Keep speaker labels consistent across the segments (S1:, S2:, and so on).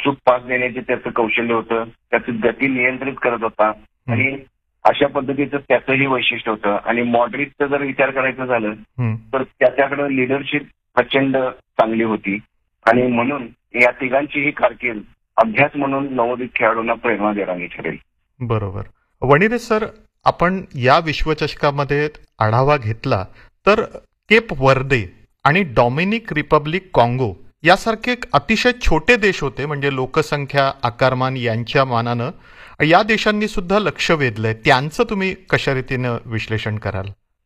S1: अचूक पास देण्याचे त्याचं कौशल्य होतं, त्याची गती नियंत्रित करत होता आणि अशा पद्धतीचं त्याचंही वैशिष्ट्य होतं. आणि मॉड्रिकचा जर विचार करायचा झालं तर त्याच्याकडे लिडरशिप प्रचंड चांगली होती आणि म्हणून या तिघांचीही कारकीर्द अभ्यास म्हणून नवोदित खेळाडूंना प्रेरणा देणारी ठरेल.
S2: बरोबर. वणिरे सर, आपण या विश्वचषकामध्ये आढावा घेतला तर केप वर्दे आणि डॉमिनिक रिपब्लिक काँगो यासारखे अतिशय छोटे देश होते, म्हणजे लोकसंख्या आकारमान यांच्या मानानं या देशांनी सुद्धा लक्ष वेधलंय. त्यांचं तुम्ही कशा रीतीनं विश्लेषण कराल?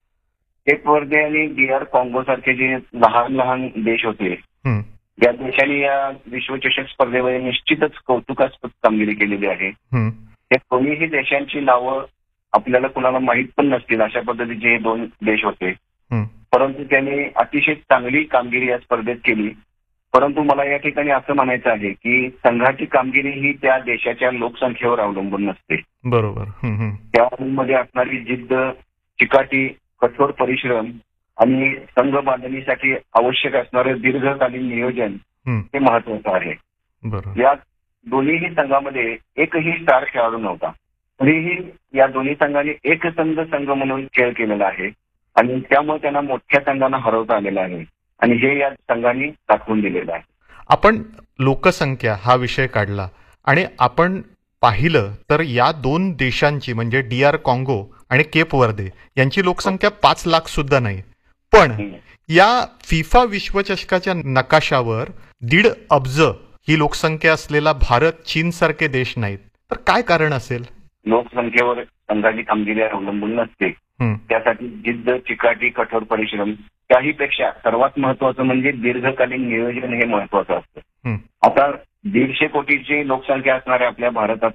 S1: केप वर्दे आणि DR काँगो सारखे जे लहान लहान देश होते, या देशांनी या विश्वचषक स्पर्धेमध्ये निश्चितच कौतुकास्पद कामगिरी केलेली आहे. या दोन्हीही देशांची नावं आपल्याला कुणाला माहीत पण नसतील अशा पद्धतीचे हे दोन देश होते, परंतु त्यांनी अतिशय चांगली कामगिरी या स्पर्धेत केली. परंतु मला या ठिकाणी असं म्हणायचं आहे की संघाची कामगिरी ही त्या देशाच्या लोकसंख्येवर अवलंबून नसते.
S2: बरोबर.
S1: त्यामध्ये असणारी जिद्द, चिकाटी, कठोर परिश्रम आणि संघ बांधणीसाठी आवश्यक असणारं दीर्घकालीन नियोजन हे महत्वाचं आहे. या दोन्हीही संघामध्ये एकही स्टार खेळाडू नव्हता, तरीही या दोन्ही संघांनी एकसंघ संघ म्हणून खेळ केलेला आहे आणि त्यामुळे त्यांना मोठ्या संघांना हरवता आलेलं आहे आणि हे या संघांनी दाखवून दिलेलं आहे.
S2: आपण लोकसंख्या हा विषय काढला आणि आपण पाहिलं तर या दोन देशांची म्हणजे DR काँगो आणि केप वर्दे यांची लोकसंख्या 5 लाख सुद्धा नाही, पण या फिफा विश्वचषकाच्या नकाशावर 1.5 अब्ज ही लोकसंख्या असलेला भारत, चीन सारखे देश नाहीत. तर काय कारण असेल?
S1: लोकसंख्येवर संघाची कामगिरी अवलंबून नसते. त्यासाठी जिद्द, चिकाटी, कठोर परिश्रम, त्याहीपेक्षा सर्वात महत्वाचं म्हणजे दीर्घकालीन नियोजन हे महत्वाचं असतं. आता 150 कोटीची लोकसंख्या असणाऱ्या आपल्या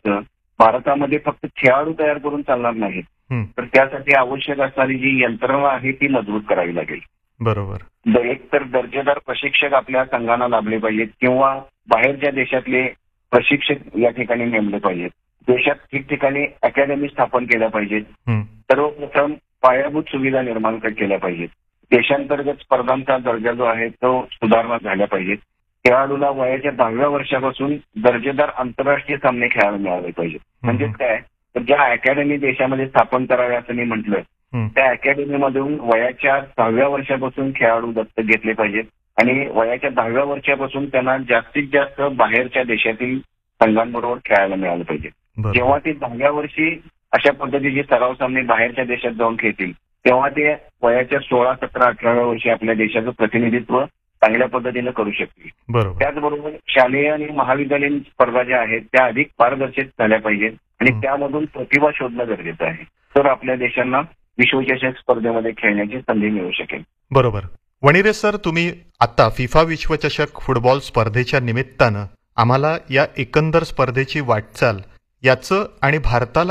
S1: भारतामध्ये फक्त खेळाडू तयार करून चालणार नाहीत, तर त्यासाठी आवश्यक असणारी जी यंत्रणा आहे ती मजबूत करावी लागेल.
S2: बरोबर.
S1: एक तर दर्जेदार प्रशिक्षक आपल्या संघांना लाभले पाहिजेत किंवा बाहेरच्या देशातले प्रशिक्षक या ठिकाणी नेमले पाहिजेत. देशात ठिकठिकाणी अकॅडमी स्थापन केल्या पाहिजेत. सर्वप्रथम पायाभूत सुविधा निर्माण केल्या पाहिजेत. देशांतर्गत स्पर्धांचा दर्जा जो आहे तो सुधारणा झाल्या पाहिजेत. खेळाडूला वयाच्या 10व्या वर्षापासून दर्जेदार आंतरराष्ट्रीय सामने खेळायला मिळाले पाहिजेत. म्हणजेच काय, तर ज्या अकॅडमी देशामध्ये स्थापन कराव्या असं मी म्हटलं, त्या अकॅडमीमधून वयाच्या 6व्या वर्षापासून खेळाडू दत्तक घेतले पाहिजेत आणि वयाच्या 10व्या वर्षापासून त्यांना जास्तीत जास्त बाहेरच्या देशातील संघांबरोबर खेळायला मिळालं पाहिजे. जेव्हा ते 10व्या वर्षी अशा पद्धतीचे सराव सामने बाहेरच्या देशात जाऊन खेळतील, तेव्हा ते वयाच्या 16, 17, 18व्या वर्षी आपल्या देशाचं प्रतिनिधित्व चांगल्या पद्धतीनं करू शकतील. त्याचबरोबर शालेय आणि महाविद्यालयीन स्पर्धा ज्या आहेत त्या अधिक पारदर्शक झाल्या पाहिजेत आणि त्यामधून प्रतिभा शोधणं गरजेचं आहे, तर आपल्या देशांना विश्वचषक स्पर्धेमध्ये खेळण्याची संधी मिळू शकेल.
S2: बरोबर. वणिरे सर, तुम्ही आता फिफा विश्वचषक फुटबॉल स्पर्धेच्या निमित्तानं आम्हाला या एकंदर स्पर्धेची वाटचाल याचं आणि भारताला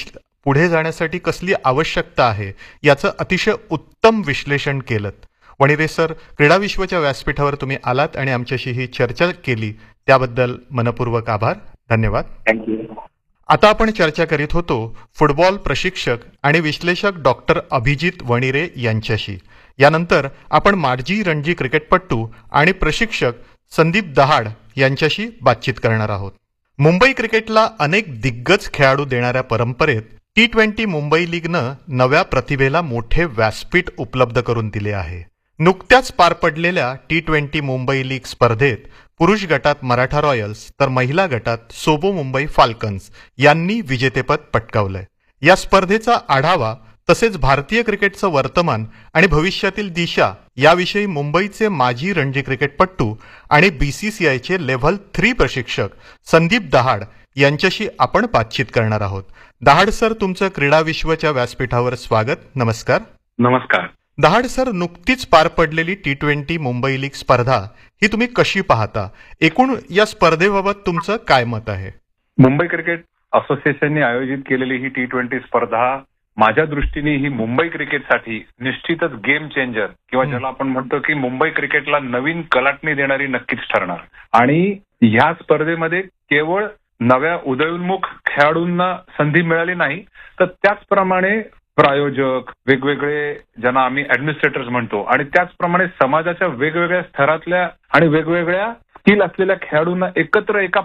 S2: पुढे जाण्यासाठी कसली आवश्यकता आहे याचं अतिशय उत्तम विश्लेषण केलं. वणिरे सर, क्रीडा विश्वच्या व्यासपीठावर तुम्ही आलात आणि आमच्याशी ही चर्चा केली त्याबद्दल मनपूर्वक आभार. धन्यवाद.
S1: थँक्यू.
S2: आता आपण चर्चा करीत होतो फुटबॉल प्रशिक्षक आणि विश्लेषक डॉक्टर अभिजित वणिरे यांच्याशी. यानंतर आपण माजी रणजी क्रिकेटपटू आणि प्रशिक्षक संदीप दहाड यांच्याशी बातचीत करणार आहोत. मुंबई क्रिकेटला अनेक दिग्गज खेळाडू देणाऱ्या परंपरेत T20 मुंबई लीगनं नव्या प्रतिभेला मोठे व्यासपीठ उपलब्ध करून दिले आहे. नुकत्याच पार पडलेल्या T20 मुंबई लीग स्पर्धेत पुरुष गटात मराठा रॉयल्स तर महिला गटात सोबो मुंबई फाल्कन्स यांनी विजेतेपद पटकावलंय. या स्पर्धेचा आढावा तसेच भारतीय क्रिकेटचं वर्तमान आणि भविष्यातील दिशा याविषयी मुंबईचे माजी रणजी क्रिकेटपटू आणि BCCIचे लेव्हल 3 प्रशिक्षक संदीप दहाड यांच्याशी आपण बातचीत करणार आहोत. दहाड सर, तुमचं क्रीडा विश्वच्या व्यासपीठावर स्वागत. नमस्कार.
S3: नमस्कार.
S2: दहाड सर, नुकतीच पार पडलेली T20 मुंबई लीग स्पर्धा ही तुम्ही कशी पाहता? एकूण या स्पर्धेबाबत तुमचं काय मत आहे?
S3: मुंबई क्रिकेट असोसिएशनने आयोजित केलेली ही T20 स्पर्धा माझ्या दृष्टीने ही मुंबई क्रिकेटसाठी निश्चितच गेम चेंजर किंवा ज्याला आपण म्हणतो की मुंबई क्रिकेटला नवीन कलाटणी देणारी नक्कीच ठरणार. आणि ह्या स्पर्धेमध्ये केवळ नव्या उदयोन्मुख खेळाडूंना संधी मिळाली नाही, तर त्याचप्रमाणे प्रायोजक, वेगवेगळे ज्यांना आम्ही ऍडमिनिस्ट्रेटर्स म्हणतो, आणि त्याचप्रमाणे समाजाच्या वेगवेगळ्या स्तरातल्या आणि वेगवेगळ्या स्किल असलेल्या खेळाडूंना एकत्र एका